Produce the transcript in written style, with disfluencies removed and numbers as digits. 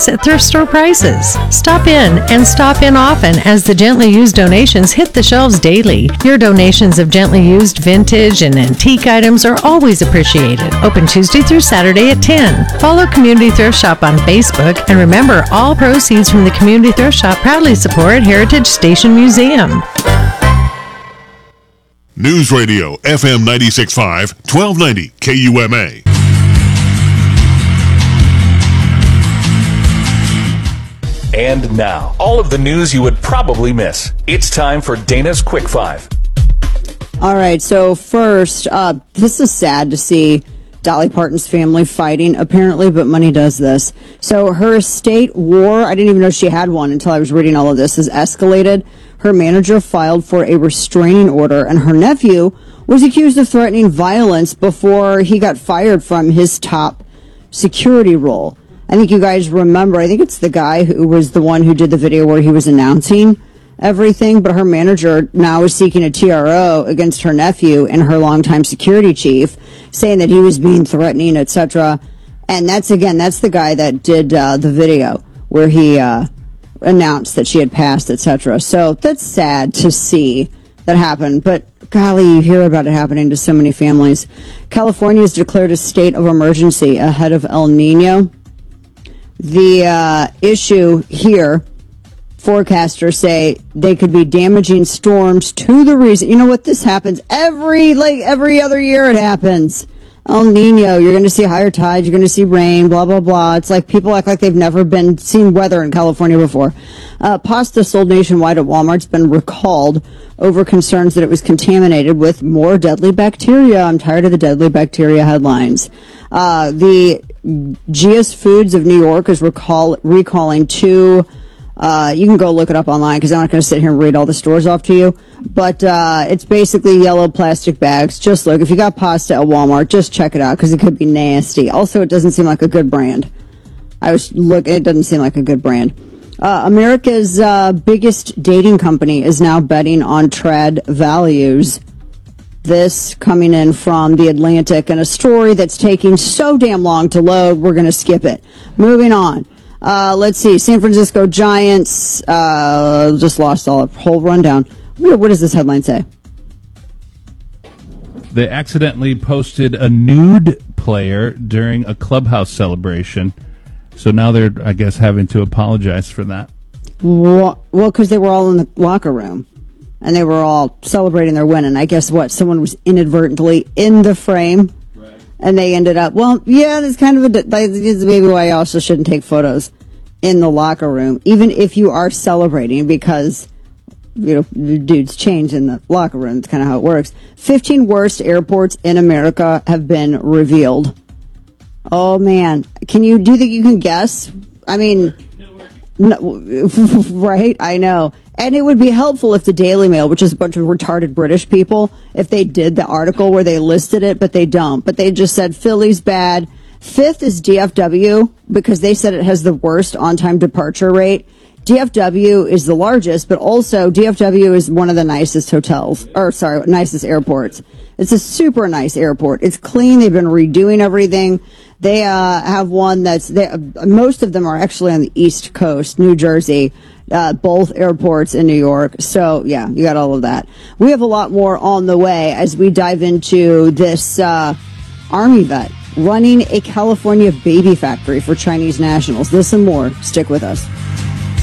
values at thrift store prices. Stop in and stop in often as the gently used donations hit the shelves daily. Your donations of gently used vintage and antique items are always appreciated. Open Tuesday through Saturday at 10. Follow Community Thrift Shop on Facebook, and remember, all proceeds from the Community Thrift Shop proudly support Heritage Station Museum. News Radio, FM 96.5, 1290 KUMA. And now, all of the news you would probably miss. It's time for Dana's Quick Five. All right, so first, this is sad to see Dolly Parton's family fighting, apparently, but money does this. So her estate war, I didn't even know she had one until I was reading all of this, has escalated. Her manager filed for a restraining order, and her nephew was accused of threatening violence before he got fired from his top security role. I think you guys remember, I think it's the guy who was the one who did the video where he was announcing everything, but her manager now is seeking a TRO against her nephew and her longtime security chief, saying that he was being threatening, etc. And that's the guy that did the video where he announced that she had passed, etc. So that's sad to see that happen, but golly, you hear about it happening to so many families. California has declared a state of emergency ahead of El Nino. The issue here, forecasters say they could be damaging storms to the region. You know what? This happens every other year. It happens. El Nino, you're going to see higher tides, you're going to see rain, blah, blah, blah. It's like people act like they've never seen weather in California before. Pasta sold nationwide at Walmart's been recalled over concerns that it was contaminated with more deadly bacteria. I'm tired of the deadly bacteria headlines. The GS Foods of New York is recalling two. You can go look it up online because I'm not going to sit here and read all the stores off to you. But it's basically yellow plastic bags. Just look. If you got pasta at Walmart, just check it out because it could be nasty. Also, it doesn't seem like a good brand. It doesn't seem like a good brand. America's biggest dating company is now betting on trad values. This coming in from The Atlantic, and a story that's taking so damn long to load, we're going to skip it. Moving on. Let's see. San Francisco Giants just lost all the whole rundown. What does this headline say? They accidentally posted a nude player during a clubhouse celebration. So now they're, I guess, having to apologize for that. Well, because they were all in the locker room. And they were all celebrating their win. And I guess someone was inadvertently in the frame. Right. And they ended up, that's kind of maybe why you also shouldn't take photos in the locker room, even if you are celebrating, because, dudes change in the locker room. That's kind of how it works. 15 worst airports in America have been revealed. Oh, man. Do you think you can guess? I mean, no, right? I know. And it would be helpful if the Daily Mail, which is a bunch of retarded British people, if they did the article where they listed it, but they don't. But they just said Philly's bad. Fifth is DFW, because they said it has the worst on-time departure rate. DFW is the largest, but also DFW is one of the nicest nicest airports. It's a super nice airport. It's clean. They've been redoing everything. They have one most of them are actually on the East Coast, New Jersey. Both airports in New York. So, yeah, you got all of that. We have a lot more on the way as we dive into this Army vet running a California baby factory for Chinese nationals. This and more. Stick with us.